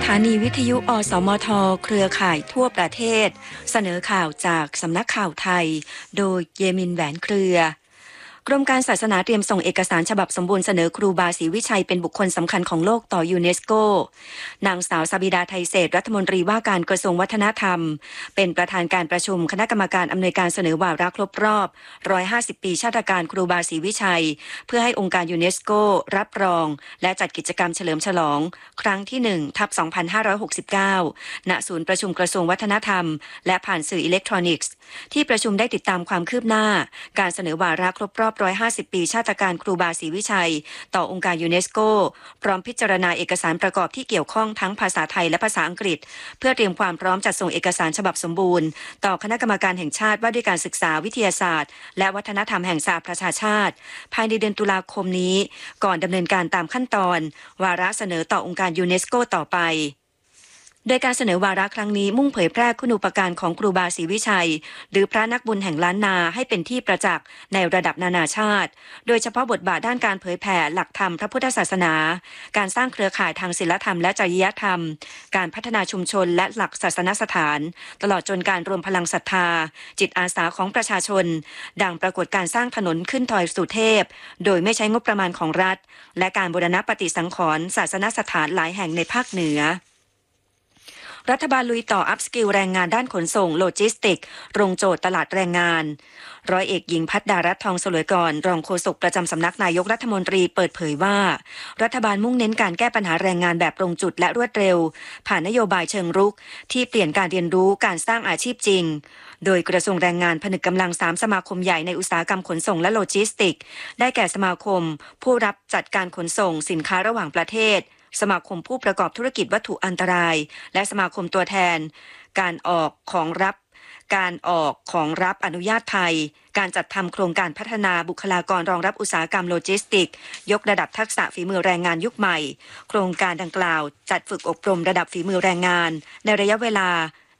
ถานีวิทยุอสมทเครือข่ายทั่วประเทศเสนอข่าวจากสำนักข่าวไทยโดยเยมินแหวนเครือกรมการศาสนาเตรียมส่งเอกสารฉบับสมบูรณ์เสนอครูบาศรีวิชัยเป็นบุคคลสำคัญของโลกต่อยูเนสโกนางสาวสบิดาไทยเศรษฐ์รัฐมนตรีว่าการกระทรวงวัฒนธรรมเป็นประธานการประชุมคณะกรรมการอำนวยการเสนอวาระครบรอบ150 ปีชาตการครูบาศรีวิชัยเพื่อให้องค์การยูเนสโกรับรองและจัดกิจกรรมเฉลิมฉลองครั้งที่ 1/2569 ณ ศูนย์ประชุมกระทรวงวัฒนธรรมและผ่านสื่ออิเล็กทรอนิกส์ที่ประชุมได้ติดตามความคืบหน้าการเสนอวาระครบรอบ150 ปีชาตการครูบาศรีวิชัยต่อองค์การยูเนสโกพร้อมพิจารณาเอกสารประกอบที่เกี่ยวข้องทั้งภาษาไทยและภาษาอังกฤษเพื่อเตรียมความพร้อมจัดส่งเอกสารฉบับสมบูรณ์ต่อคณะกรรมการแห่งชาติว่าด้วยการศึกษาวิทยาศาสตร์และวัฒนธรรมแห่งสหประชาชาติภายในเดือนตุลาคมนี้ก่อนดำเนินการตามขั้นตอนวาระเสนอต่อองค์การยูเนสโกต่อไปโดยการเสนอวาระครั้งนี้มุ่งเผยแพร่คุณูปการของครูบาศรีวิชัยหรือพระนักบุญแห่งล้านนาให้เป็นที่ประจักษ์ในระดับนานาชาติโดยเฉพาะบทบาทด้านการเผยแผ่หลักธรรมพระพุทธศาสนาการสร้างเครือข่ายทางศีลธรรมและจริยธรรมการพัฒนาชุมชนและหลักศาสนสถานตลอดจนการรวมพลังศรัทธาจิตอาสาของประชาชนดังปรากฏการสร้างถนนขึ้นดอยสุเทพโดยไม่ใช้งบประมาณของรัฐและการบูรณะปฏิสังขรณ์ศาสนสถานหลายแห่งในภาคเหนือรัฐบาลลุยต่ออัพสกิลแรงงานด้านขนส่งโลจิสติกตรงโจทย์ตลาดแรงงานร้อยเอกหญิงพัฒดารัตน์ทองสลวยกรรองโฆษกประจำสำนักนายกรัฐมนตรีเปิดเผยว่ารัฐบาลมุ่งเน้นการแก้ปัญหาแรงงานแบบตรงจุดและรวดเร็วผ่านนโยบายเชิงรุกที่เปลี่ยนการเรียนรู้การสร้างอาชีพจริงโดยกระทรวงแรงงานผนึกกำลัง3สมาคมใหญ่ในอุตสาหกรรมขนส่งและโลจิสติกได้แก่สมาคมผู้รับจัดการขนส่งสินค้าระหว่างประเทศสมาคมผู้ประกอบธุรกิจวัตถุอันตรายและสมาคมตัวแทนการออกของรับอนุญาตไทยการจัดทำโครงการพัฒนาบุคลากรรองรับอุตสาหกรรมโลจิสติกยกระดับทักษะฝีมือแรงงานยุคใหม่โครงการดังกล่าวจัดฝึกอบรมระดับฝีมือแรงงานในระยะเวลา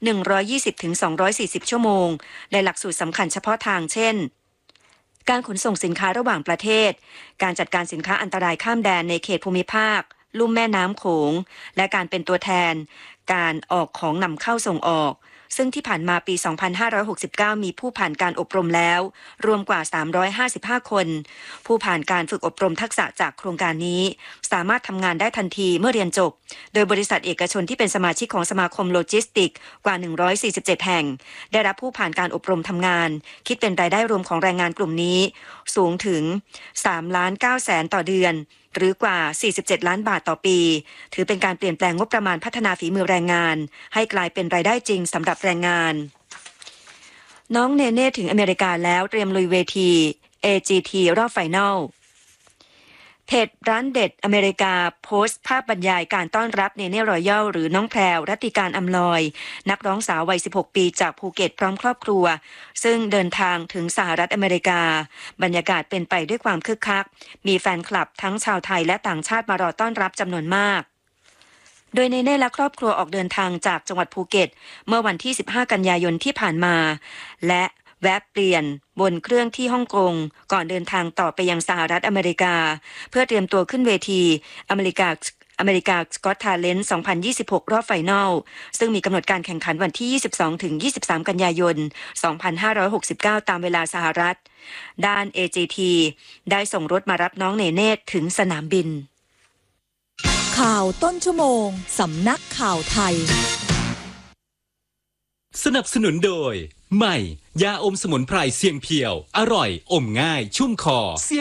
120-240 ชั่วโมงในหลักสูตรสำคัญเฉพาะทางเช่นการขนส่งสินค้าระหว่างประเทศการจัดการสินค้าอันตรายข้ามแดนในเขตภูมิภาคลุ่มแม่น้ำโขงและการเป็นตัวแทนการออกของนำเข้าส่งออกซึ่งที่ผ่านมาปี 2569 มีผู้ผ่านการอบรมแล้วรวมกว่า355คนผู้ผ่านการฝึกอบรมทักษะจากโครงการนี้สามารถทำงานได้ทันทีเมื่อเรียนจบโดยบริษัทเอกชนที่เป็นสมาชิกของสมาคมโลจิสติกกว่า147แห่งได้รับผู้ผ่านการอบรมทำงานคิดเป็นรายได้รวมของแรงงานกลุ่มนี้สูงถึง 3,900,000 ต่อเดือนหรือกว่า47ล้านบาทต่อปีถือเป็นการเปลี่ยนแปลงงบประมาณพัฒนาฝีมือแรงงานให้กลายเป็นรายได้จริงสำหรับแรงงานน้องเนเน่ถึงอเมริกาแล้วเตรียมลุยเวที AGT รอบไฟนอลเพจร้านเด็ดอเมริกาโพสต์ภาพบรรยายการต้อนรับเนเน่รอยัลหรือน้องแพรวรัตติการอำลอยนักร้องสาววัย16ปีจากภูเก็ตพร้อมครอบครัวซึ่งเดินทางถึงสหรัฐอเมริกาบรรยากาศเป็นไปด้วยความคึกคักมีแฟนคลับทั้งชาวไทยและต่างชาติมารอต้อนรับจำนวนมากโดยเนเน่และครอบครัวออกเดินทางจากจังหวัดภูเก็ตเมื่อวันที่15กันยายนที่ผ่านมาและแวะเปลี่ยนบนเครื่องที่ฮ่องกงก่อนเดินทางต่อไปยังสหรัฐอเมริกาเพื่อเตรียมตัวขึ้นเวทีอเมริกาสกอตทาเลนต์ 2026 รอบไฟนอลซึ่งมีกำหนดการแข่งขันวันที่ 22-23 กันยายน 2569 ตามเวลาสหรัฐด้าน AGT ได้ส่งรถมารับน้องเนเน่ถึงสนามบินข่าวต้นชั่วโมงสำนักข่าวไทยสนับสนุนโดยใหม่ยาอมสมุนไพรเสียงเพียวอร่อยอมง่ายชุ่มคอ